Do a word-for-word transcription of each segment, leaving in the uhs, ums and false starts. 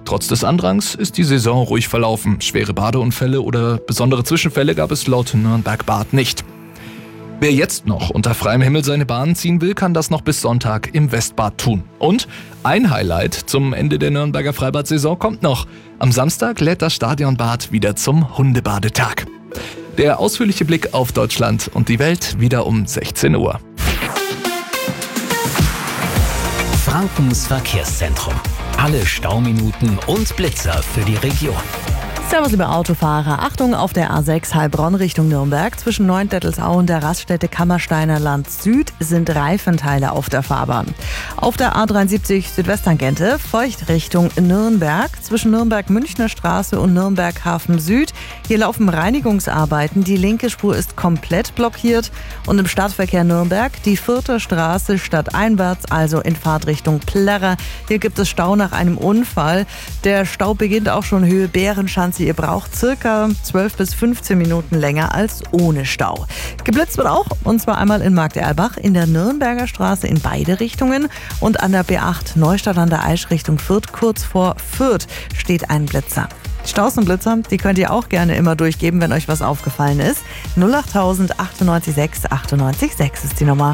Trotz des Andrangs ist die Saison ruhig verlaufen. Schwere Badeunfälle oder besondere Zwischenfälle gab es laut Nürnberg-Bad nicht. Wer jetzt noch unter freiem Himmel seine Bahnen ziehen will, kann das noch bis Sonntag im Westbad tun. Und ein Highlight zum Ende der Nürnberger Freibad-Saison kommt noch. Am Samstag lädt das Stadionbad wieder zum Hundebadetag. Der ausführliche Blick auf Deutschland und die Welt wieder um sechzehn Uhr. Frankens Verkehrszentrum. Alle Stauminuten und Blitzer für die Region. Servus, liebe Autofahrer. Achtung auf der A sechs Heilbronn Richtung Nürnberg. Zwischen Neuendettelsau und der Raststätte Kammersteiner Land Süd sind Reifenteile auf der Fahrbahn. Auf der A dreiundsiebzig Südwesttangente Feucht Richtung Nürnberg. Zwischen Nürnberg-Münchner Straße und Nürnberg-Hafen Süd. Hier laufen Reinigungsarbeiten. Die linke Spur ist komplett blockiert. Und im Stadtverkehr Nürnberg die Vierte Straße stadteinwärts, also in Fahrtrichtung Plärrer. Hier gibt es Stau nach einem Unfall. Der Stau beginnt auch schon Höhe Bärenschanze. Ihr braucht circa zwölf bis fünfzehn Minuten länger als ohne Stau. Geblitzt wird auch, und zwar einmal in Markterlbach, in der Nürnberger Straße in beide Richtungen und an der B acht Neustadt an der Aisch Richtung Fürth. Kurz vor Fürth steht ein Blitzer. Staus und Blitzer, die könnt ihr auch gerne immer durchgeben, wenn euch was aufgefallen ist. null acht tausend achtundneunzig sechs achtundneunzig sechs ist die Nummer.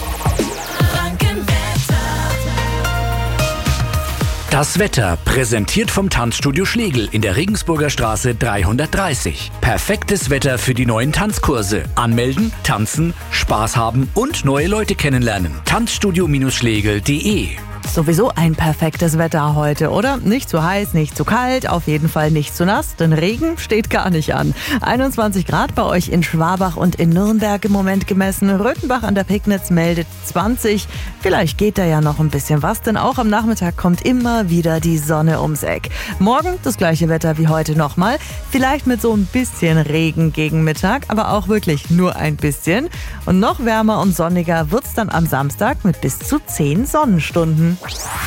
Das Wetter, präsentiert vom Tanzstudio Schlegel in der Regensburger Straße dreihundertdreißig. Perfektes Wetter für die neuen Tanzkurse. Anmelden, tanzen, Spaß haben und neue Leute kennenlernen. Tanzstudio Schlegel punkt de. Sowieso ein perfektes Wetter heute, oder? Nicht zu heiß, nicht zu kalt, auf jeden Fall nicht zu nass, denn Regen steht gar nicht an. einundzwanzig Grad bei euch in Schwabach und in Nürnberg im Moment gemessen. Röthenbach an der Pegnitz meldet zwanzig. Vielleicht geht da ja noch ein bisschen was, denn auch am Nachmittag kommt immer wieder die Sonne ums Eck. Morgen das gleiche Wetter wie heute nochmal. Vielleicht mit so ein bisschen Regen gegen Mittag, aber auch wirklich nur ein bisschen. Und noch wärmer und sonniger wird's dann am Samstag mit bis zu zehn Sonnenstunden.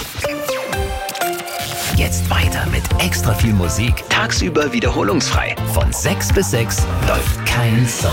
Jetzt weiter mit extra viel Musik. Tagsüber wiederholungsfrei. Von sechs bis sechs läuft kein Song.